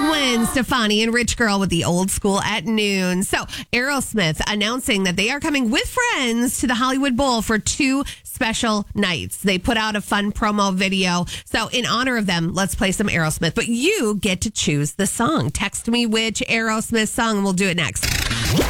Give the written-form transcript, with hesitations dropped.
Gwen Stefani and Rich Girl with the Old School at noon. So Aerosmith announcing that they are coming with friends to the Hollywood Bowl for 2 special nights. They put out a fun promo video. So in honor of them, let's play some Aerosmith. But you get to choose the song. Text me which Aerosmith song, and we'll do it next.